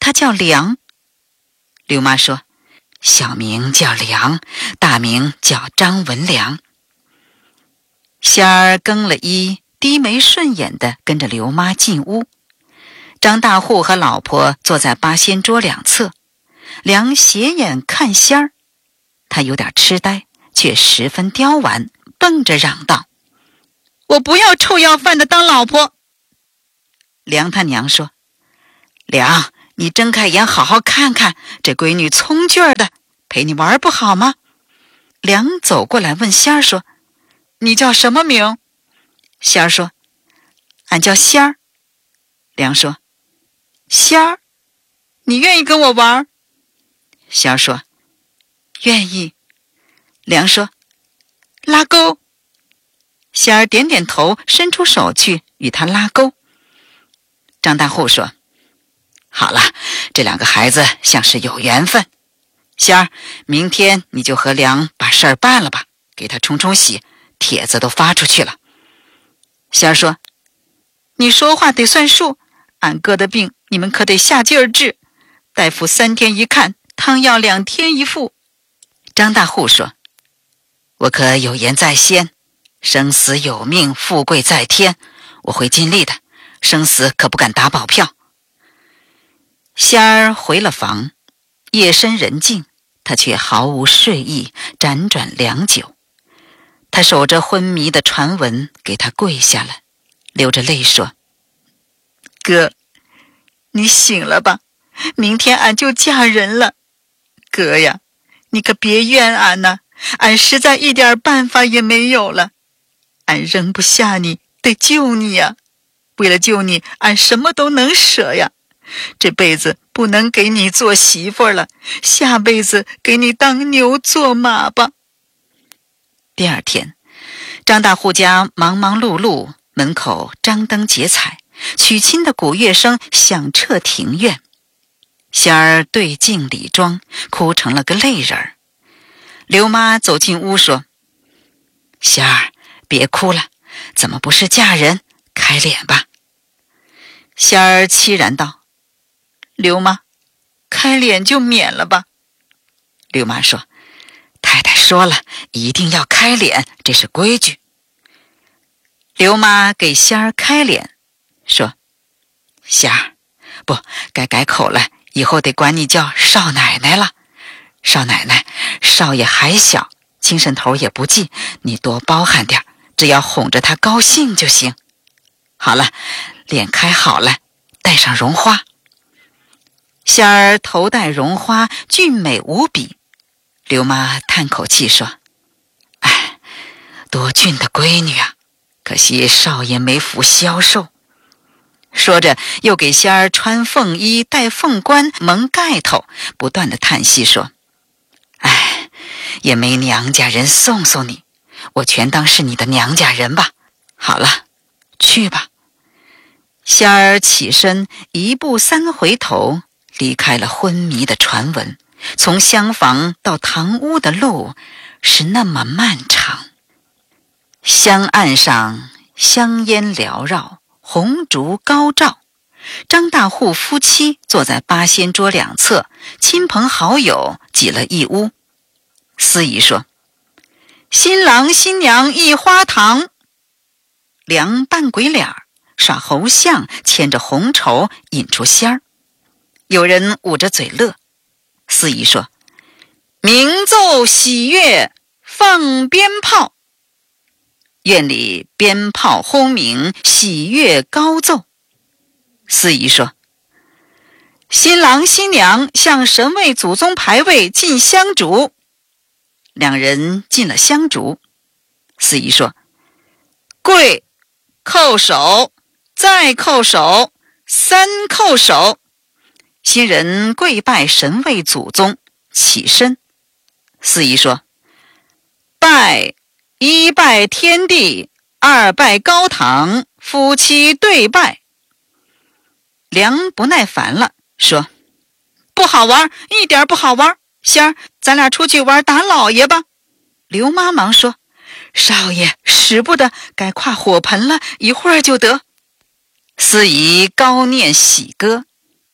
他叫梁。刘妈说，小名叫梁，大名叫张文良。仙儿更了衣，低眉顺眼地跟着刘妈进屋。张大户和老婆坐在八仙桌两侧，梁斜眼看仙儿，他有点痴呆，却十分刁顽，蹦着嚷道：我不要臭要饭的当老婆。梁他娘说，梁，你睁开眼好好看看，这闺女聪俊儿的，陪你玩不好吗？梁走过来问仙儿说，你叫什么名？仙儿说，俺叫仙儿。梁说，仙儿，你愿意跟我玩？仙儿说，愿意。梁说，拉钩。仙儿点点头，伸出手去与他拉钩。张大户说，好了，这两个孩子像是有缘分。仙儿，明天你就和梁把事儿办了吧，给他冲冲喜，帖子都发出去了。仙儿说，你说话得算数，俺哥的病你们可得下劲儿治，大夫3天一看，汤药2天一副。张大户说，我可有言在先，生死有命，富贵在天，我会尽力的，生死可不敢打保票。仙儿回了房，夜深人静，他却毫无睡意，辗转良久。他守着昏迷的传闻，给他跪下了，流着泪说，哥，你醒了吧，明天俺就嫁人了。哥呀，你可别怨俺呐，俺实在一点办法也没有了，俺扔不下你，得救你呀。为了救你，俺什么都能舍呀。这辈子不能给你做媳妇了，下辈子给你当牛做马吧。第二天，张大户家忙忙碌碌，门口张灯结彩，娶亲的鼓乐声响彻庭院。仙儿对镜理妆，哭成了个泪人儿。刘妈走进屋说，仙儿，别哭了，怎么不是嫁人？开脸吧。仙儿凄然道，刘妈，开脸就免了吧。刘妈说，太太说了，一定要开脸，这是规矩。刘妈给仙儿开脸，说，仙儿，不，该改口了，以后得管你叫少奶奶了。少奶奶，少爷还小，精神头也不济，你多包涵点，只要哄着他高兴就行。好了，脸开好了，戴上绒花。仙儿头戴绒花，俊美无比。刘妈叹口气说，哎，多俊的闺女啊，可惜少爷没福消受。说着又给仙儿穿凤衣，戴凤冠，蒙盖头，不断地叹息说，哎，也没娘家人送送你，我全当是你的娘家人吧。好了，去吧。仙儿起身1步3回头，离开了昏迷的传闻。从厢房到堂屋的路是那么漫长。香案上香烟缭绕，红烛高照。张大户夫妻坐在八仙桌两侧，亲朋好友挤了一屋。司仪说，新郎新娘一花堂。梁扮鬼脸儿，耍猴相，牵着红绸引出仙儿。有人捂着嘴乐。司仪说，鸣奏喜乐，放鞭炮。院里鞭炮轰鸣，喜乐高奏。司仪说，新郎新娘向神位祖宗牌位进香烛。两人进了香烛。司仪说，跪，叩首，再叩首，3叩首。新人跪拜神位祖宗，起身。司仪说，拜，1拜天地，2拜高堂，夫妻对拜。梁不耐烦了，说，不好玩，一点不好玩，仙儿，咱俩出去玩打老爷吧。刘妈忙说，少爷使不得，该跨火盆了，一会儿就得。司仪高念喜歌。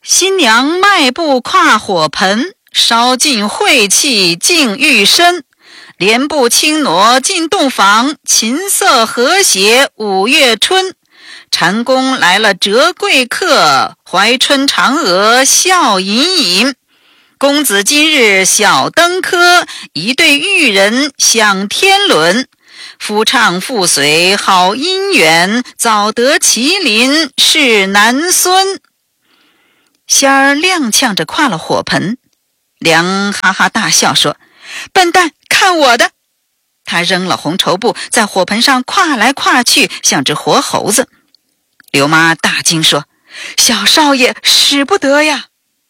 新娘迈步跨火盆，烧尽晦气净玉身。莲步轻挪进洞房，琴瑟和谐五月春。蟾宫来了折桂客，怀春嫦娥笑吟吟。公子今日小登科，一对玉人享天伦。夫唱妇随好姻缘，早得麒麟是男孙。仙儿踉跄着跨了火盆，梁哈哈大笑说：笨蛋，看我的！他扔了红绸布，在火盆上跨来跨去，像只活猴子。刘妈大惊说：小少爷使不得呀！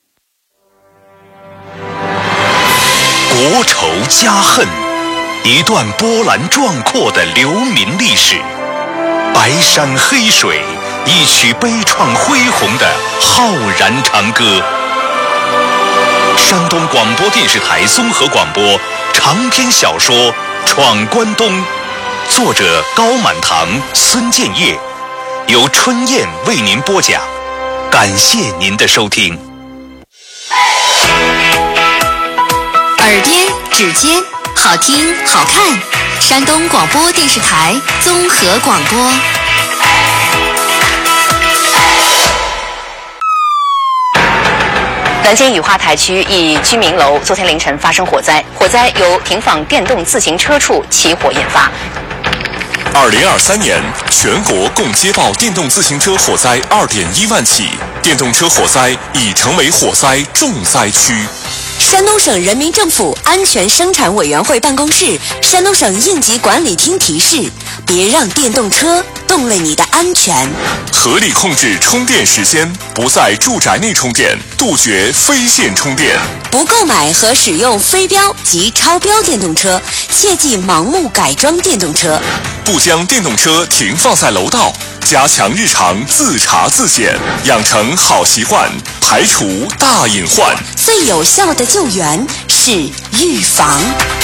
国仇家恨，一段波澜壮阔的流民历史，白山黑水，一曲悲怆恢宏的浩然长歌。山东广播电视台综合广播长篇小说《闯关东》，作者高满堂、孙建业，由春燕为您播讲。感谢您的收听。 耳边指尖，好听好看，山东广播电视台综合广播。 南京雨花台区一居民楼昨天凌晨发生火灾，火灾由停放电动自行车处起火引发。 2023年，全国共接报电动自行车火灾2.1万起，电动车火灾已成为火灾重灾区。 山东省人民政府安全生产委员会办公室、山东省应急管理厅提示：别让电动车动了你的安全。 合理控制充电时间，不在住宅内充电，杜绝非线充电。 不购买和使用非标及超标电动车，切忌盲目改装电动车。 不将电动车停放在楼道，加强日常自查自检，养成好习惯，排除大隐患。 最有效的救援是预防。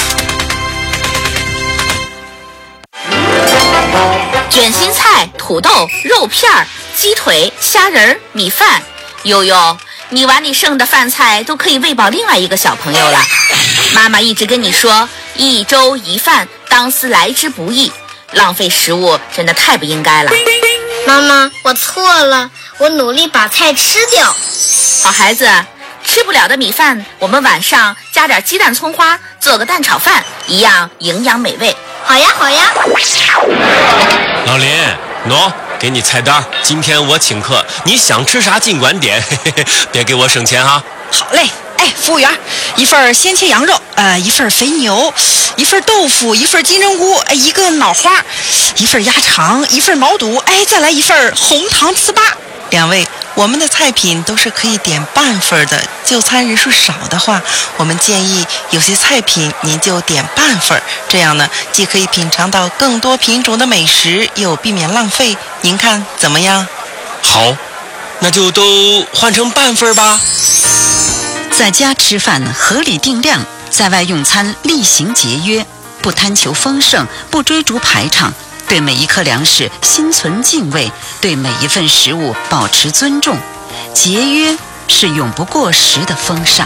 卷心菜、土豆、肉片、鸡腿、虾仁、米饭。悠悠，你碗里剩的饭菜都可以喂饱另外一个小朋友了。妈妈一直跟你说，一粥一饭，当思来之不易。浪费食物真的太不应该了。 妈妈，我错了，我努力把菜吃掉。 好孩子，吃不了的米饭，我们晚上加点鸡蛋葱花，做个蛋炒饭，一样营养美味。 好呀，好呀。 老林，喏，给你菜单，今天我请客，你想吃啥尽管点，别给我省钱哈。 好嘞。服务员，一份鲜切羊肉，一份肥牛，一份豆腐，一份金针菇，一个脑花，一份鸭肠，一份毛肚，再来一份红糖糍粑。 两位，我们的菜品都是可以点半份的，就餐人数少的话，我们建议有些菜品您就点半份，这样呢，既可以品尝到更多品种的美食，又避免浪费。您看怎么样？ 好，那就都换成半份吧。 在家吃饭合理定量，在外用餐厉行节约，不贪求丰盛，不追逐排场，对每一颗粮食心存敬畏，对每一份食物保持尊重。节约是永不过时的风尚。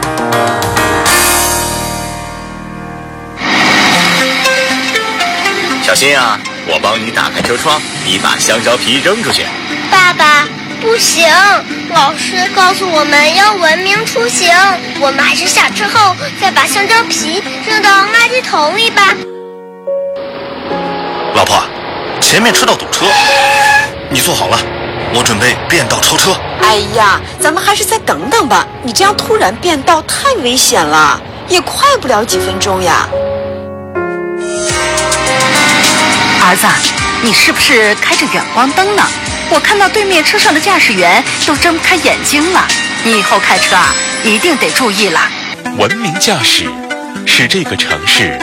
小心啊，我帮你打开车窗，你把香蕉皮扔出去。 爸爸，不行，老师告诉我们要文明出行，我们还是下车后再把香蕉皮扔到垃圾桶里吧。 老婆，前面车道堵车，你坐好了，我准备变道超车。 哎呀，咱们还是再等等吧，你这样突然变道太危险了，也快不了几分钟呀。 儿子，你是不是开着远光灯呢？我看到对面车上的驾驶员都睁不开眼睛了。你以后开车啊，一定得注意了。 文明驾驶是这个城市